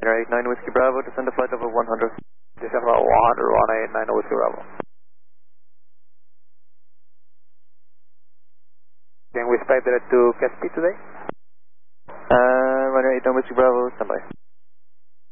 89 Whiskey Bravo, descend to flight level 100. Descend level 100, 189 Whiskey Bravo. Can we expect that to catch speed today? Runway 89 Whiskey Bravo, standby.